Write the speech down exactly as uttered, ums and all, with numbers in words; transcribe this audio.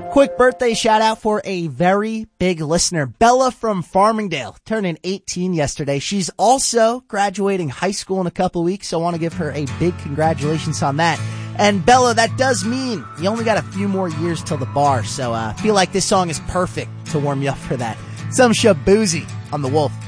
Quick birthday shout out for a very big listener, Bella from Farmingdale, turning eighteen yesterday. She's also graduating high school in a couple of weeks, so I want to give her a big congratulations on that. And Bella, that does mean you only got a few more years till the bar, so uh, I feel like this song is perfect to warm you up for that. Some Shabuzi on The Wolf.